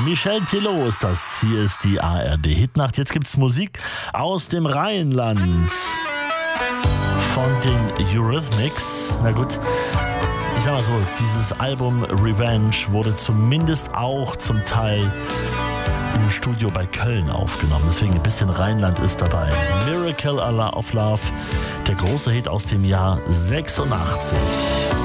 Michel Tillot ist das. Hier ist die ARD Hitnacht. Jetzt gibt's Musik aus dem Rheinland von den Eurythmics. Na gut, ich sag mal so, dieses Album Revenge wurde zumindest auch zum Teil im Studio bei Köln aufgenommen. Deswegen ein bisschen Rheinland ist dabei. Miracle of Love, der große Hit aus dem Jahr 86.